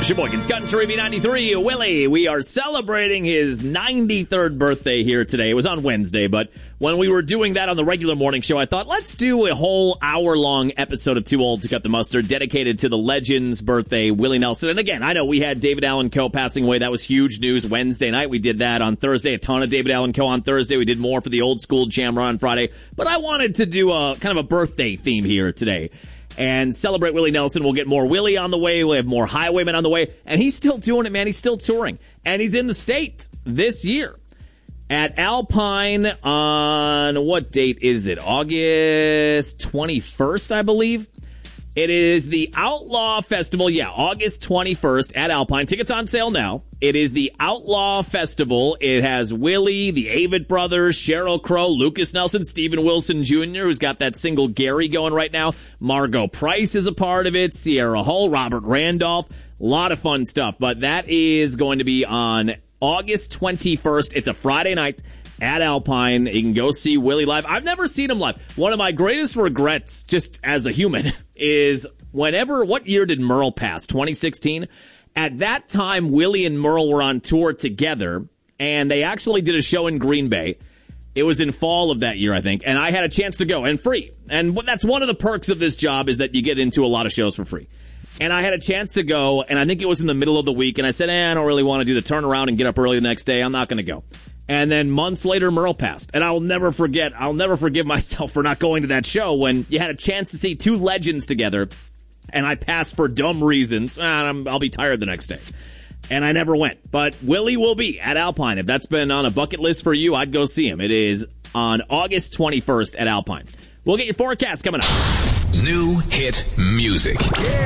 Sheboygan, Scott and Sharibi 93. Willie, we are celebrating his 93rd birthday here today. It was on Wednesday, but when we were doing that on the regular morning show, I thought, let's do a whole hour-long episode of Too Old to Cut the Mustard dedicated to the legend's birthday, Willie Nelson. And again, I know we had David Allan Coe passing away. That was huge news Wednesday night. We did that on Thursday. A ton of David Allan Coe on Thursday. We did more for the old school Jamra on Friday. But I wanted to do a kind of a birthday theme here today and celebrate Willie Nelson. We'll get more Willie on the way. We'll have more Highwaymen on the way. And he's still doing it, man. He's still touring. And he's in the state this year at Alpine on, what date is it? August 21st, I believe. It is the Outlaw Festival. Yeah, August 21st at Alpine. Tickets on sale now. It is the Outlaw Festival. It has Willie, the Avett Brothers, Sheryl Crow, Lucas Nelson, Steven Wilson Jr., who's got that single Gary going right now. Margot Price is a part of it. Sierra Hull, Robert Randolph. A lot of fun stuff. But that is going to be on August 21st. It's a Friday night at Alpine. You can go see Willie live. I've never seen him live. One of my greatest regrets, just as a human, is what year did Merle pass? 2016? At that time, Willie and Merle were on tour together, and they actually did a show in Green Bay. It was in fall of that year, I think, and I had a chance to go, and free. And that's one of the perks of this job, is that you get into a lot of shows for free. And I had a chance to go, and I think it was in the middle of the week, and I said, I don't really want to do the turnaround and get up early the next day. I'm not going to go. And then months later, Merle passed. And I'll never forgive myself for not going to that show when you had a chance to see two legends together, and I passed for dumb reasons. I'll be tired the next day. And I never went. But Willie will be at Alpine. If that's been on a bucket list for you, I'd go see him. It is on August 21st at Alpine. We'll get your forecast coming up. New hit music. Yeah.